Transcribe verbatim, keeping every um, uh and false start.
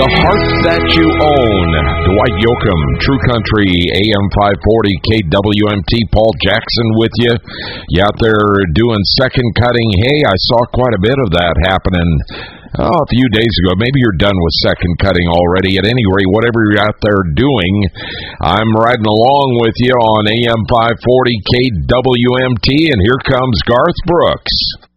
the heart that you own. Dwight Yoakam, True Country, A M five forty, K W M T. Paul Jackson with you. You out there doing second cutting hay? I saw quite a bit of that happening oh, a few days ago. Maybe you're done with second cutting already. At any rate, whatever you're out there doing, I'm riding along with you on A M five forty, K W M T, and here comes Garth Brooks.